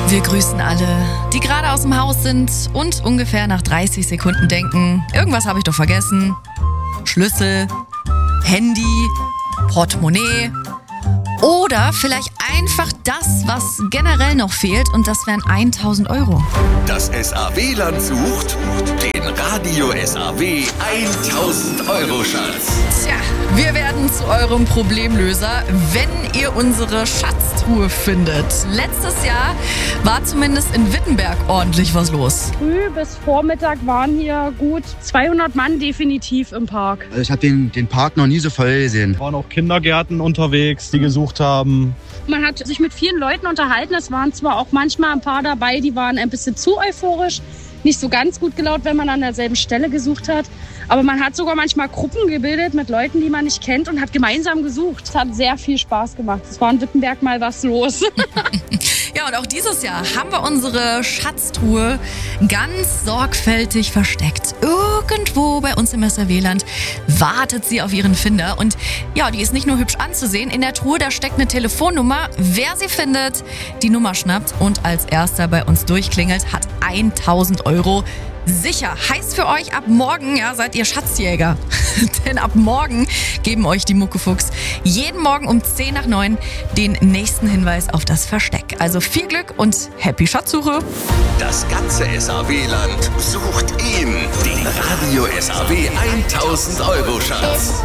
Wir grüßen alle, die gerade aus dem Haus sind und ungefähr nach 30 Sekunden denken, irgendwas habe ich doch vergessen. Schlüssel, Handy, Portemonnaie oder vielleicht einfach das, was generell noch fehlt, und das wären 1.000 Euro. Das SAW-Land sucht den Radio SAW 1.000 Euro Schatz. Tja, wir werden zu eurem Problemlöser, wenn ihr unsere Schatztruhe findet. Letztes Jahr war zumindest in Wittenberg ordentlich was los. Früh bis Vormittag waren hier gut 200 Mann definitiv im Park. Also ich habe den Park noch nie so voll gesehen. Waren auch Kindergärten unterwegs, die gesucht haben. Man hat sich mit vielen Leuten unterhalten. Es waren zwar auch manchmal ein paar dabei, die waren ein bisschen zu euphorisch. Nicht so ganz gut gelaunt, wenn man an derselben Stelle gesucht hat. Aber man hat sogar manchmal Gruppen gebildet mit Leuten, die man nicht kennt, und hat gemeinsam gesucht. Es hat sehr viel Spaß gemacht. Es war in Wittenberg mal was los. Ja, und auch dieses Jahr haben wir unsere Schatztruhe ganz sorgfältig versteckt. Irgendwo bei uns im SAW-Land wartet sie auf ihren Finder. Und ja, die ist nicht nur hübsch anzusehen. In der Truhe, da steckt eine Telefonnummer. Wer sie findet, die Nummer schnappt und als erster bei uns durchklingelt, hat 1.000 Euro sicher. Heißt für euch, ab morgen seid ihr Schatzjäger. Denn ab morgen geben euch die Muckefuchs jeden Morgen um 10 nach 9 den nächsten Hinweis auf das Versteck. Also viel Glück und happy Schatzsuche. Das ganze SAW-Land sucht ihn, den Radio SAW 1.000 Euro Schatz.